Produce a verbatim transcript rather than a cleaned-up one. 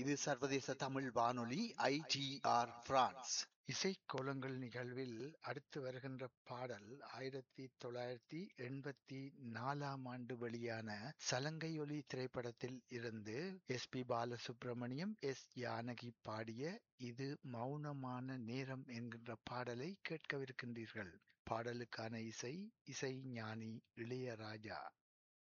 இது சர்வதேச தமிழ் வானொலி ஐ டி ஆர் பிரான்ஸ். இசைக்கோலங்கள் நிகழ்வில் அடுத்து வருகின்ற பாடல் ஆயிரத்தி தொள்ளாயிரத்தி எண்பத்தி நாலாம் ஆண்டு வெளியான சலங்கையொலி திரைப்படத்தில் இருந்து S B Balasubramaniam, S Janaki பாடிய இது மௌனமான நேரம் என்கின்ற பாடலை கேட்கவிருக்கின்றீர்கள். பாடலுக்கான இசை இசை ஞானி இளையராஜா.